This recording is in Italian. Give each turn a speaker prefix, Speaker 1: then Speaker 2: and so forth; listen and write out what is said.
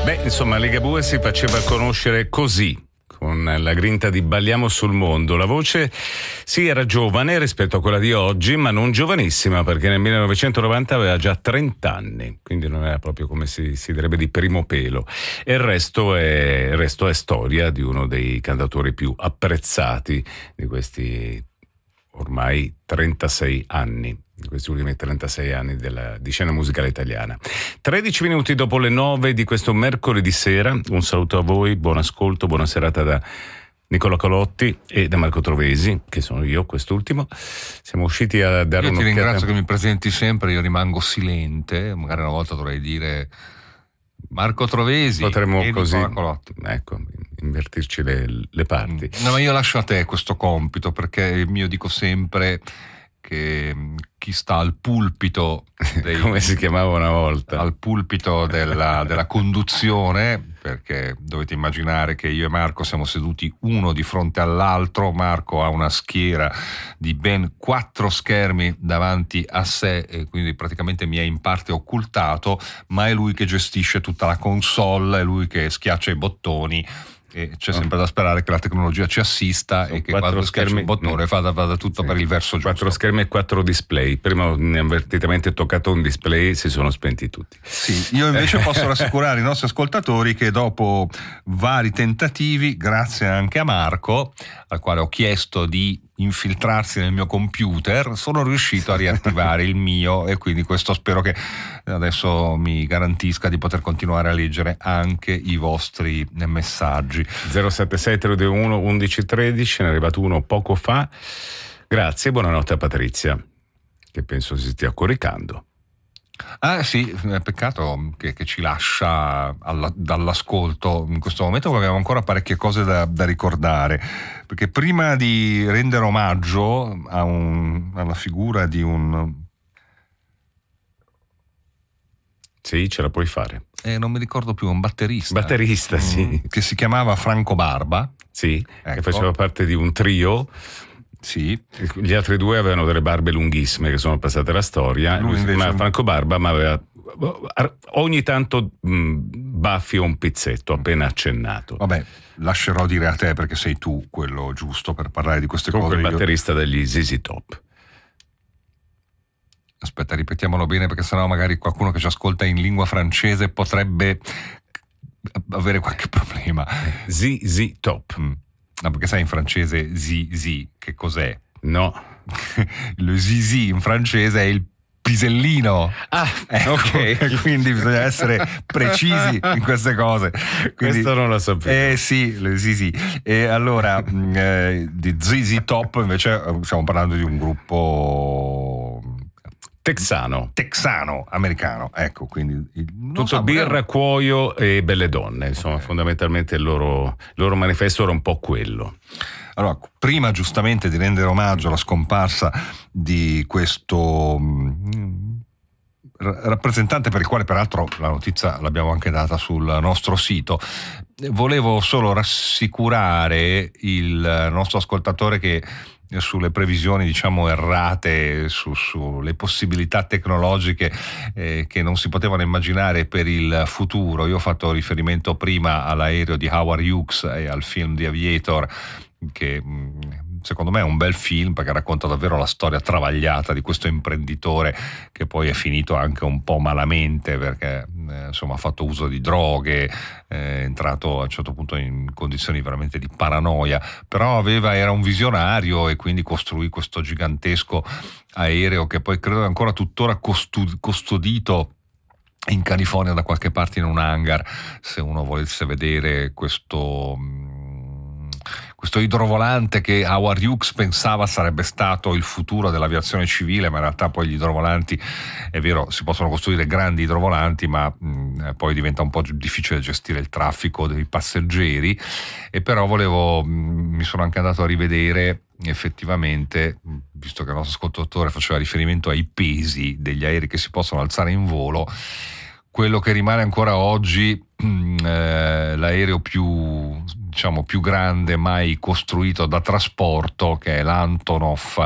Speaker 1: Beh, insomma, Ligabue si faceva conoscere così, con la grinta di Balliamo sul mondo. La voce sì, era giovane rispetto a quella di oggi, ma non giovanissima, perché nel 1990 aveva già 30 anni, quindi non era proprio, come si direbbe, di primo pelo. E il resto è storia di uno dei cantautori più apprezzati di questi ormai 36 anni, di questi ultimi 36 anni di scena musicale italiana. 13 minuti dopo le 9 di questo mercoledì sera, un saluto a voi, buon ascolto, buona serata da Nicola Colotti e da Marco Trovesi, che sono io, quest'ultimo. Siamo usciti a dare un'occhiata.
Speaker 2: Io ti ringrazio che mi presenti sempre, io rimango silente, magari una volta dovrei dire Marco Trovesi.
Speaker 1: Potremmo
Speaker 2: e
Speaker 1: così,
Speaker 2: Nicola Colotti.
Speaker 1: ecco, invertirci le parti.
Speaker 2: No, ma io lascio a te questo compito, perché io dico sempre che chi sta al pulpito
Speaker 1: come si chiamava una volta,
Speaker 2: al pulpito della conduzione, perché dovete immaginare che io e Marco siamo seduti uno di fronte all'altro. Marco ha una schiera di ben 4 schermi davanti a sé e quindi praticamente mi è in parte occultato, ma è lui che gestisce tutta la console, è lui che schiaccia i bottoni. E c'è sempre da sperare che la tecnologia ci assista. Sono e che quando schiaccia un bottone vada tutto per il verso giusto.
Speaker 1: 4 schermi e 4 display. Prima ho inavvertitamente toccato un display, si sono spenti tutti.
Speaker 2: Sì, io invece posso rassicurare i nostri ascoltatori che dopo vari tentativi, grazie anche a Marco, al quale ho chiesto di infiltrarsi nel mio computer, sono riuscito a riattivare il mio, e quindi questo spero che adesso mi garantisca di poter continuare a leggere anche i vostri messaggi.
Speaker 1: 076 321 1113, ne è arrivato uno poco fa. Grazie, buonanotte a Patrizia, che penso si stia coricando.
Speaker 2: Ah sì, peccato che ci lascia dall'ascolto in questo momento, perché abbiamo ancora parecchie cose da ricordare, perché prima di rendere omaggio alla figura di un...
Speaker 1: Sì, ce la puoi fare.
Speaker 2: Non mi ricordo più, un batterista.
Speaker 1: Batterista, sì.
Speaker 2: Che si chiamava Franco Barba.
Speaker 1: Sì,
Speaker 2: ecco.
Speaker 1: Che faceva parte di un trio.
Speaker 2: Sì.
Speaker 1: Gli altri due avevano delle barbe lunghissime che sono passate alla storia. Lui invece Franco Barba, ma aveva ogni tanto baffi o un pizzetto appena accennato.
Speaker 2: Vabbè, lascerò dire a te, perché sei tu quello giusto per parlare di queste
Speaker 1: cose.
Speaker 2: Il
Speaker 1: batterista degli ZZ Top.
Speaker 2: Aspetta, ripetiamolo bene, perché sennò magari qualcuno che ci ascolta in lingua francese potrebbe avere qualche problema.
Speaker 1: ZZ Top.
Speaker 2: No, perché sai in francese zizi che cos'è?
Speaker 1: No.
Speaker 2: Lo zizi in francese è il pisellino.
Speaker 1: Ah,
Speaker 2: ecco, ok. Quindi bisogna essere precisi in queste cose. Quindi,
Speaker 1: questo non lo sapevo.
Speaker 2: Sì, lo zizi. E allora, di ZZ Top invece stiamo parlando di un gruppo texano, americano, ecco, quindi
Speaker 1: tutto birra, cuoio e belle donne, insomma, fondamentalmente il loro manifesto era un po' quello.
Speaker 2: Allora, prima giustamente di rendere omaggio alla scomparsa di questo rappresentante, per il quale peraltro la notizia l'abbiamo anche data sul nostro sito, volevo solo rassicurare il nostro ascoltatore che sulle previsioni, diciamo, errate sulle possibilità tecnologiche che non si potevano immaginare per il futuro. Io ho fatto riferimento prima all'aereo di Howard Hughes e al film The Aviator, che secondo me è un bel film perché racconta davvero la storia travagliata di questo imprenditore che poi è finito anche un po' malamente, perché insomma ha fatto uso di droghe, è entrato a un certo punto in condizioni veramente di paranoia, però era un visionario e quindi costruì questo gigantesco aereo che poi credo ancora tuttora custodito in California da qualche parte in un hangar, se uno volesse vedere questo idrovolante che Howard Hughes pensava sarebbe stato il futuro dell'aviazione civile, ma in realtà poi gli idrovolanti, è vero, si possono costruire grandi idrovolanti, ma poi diventa un po' difficile gestire il traffico dei passeggeri. E però mi sono anche andato a rivedere effettivamente, visto che il nostro ascoltatore faceva riferimento ai pesi degli aerei che si possono alzare in volo, quello che rimane ancora oggi l'aereo più grande mai costruito da trasporto, che è l'Antonov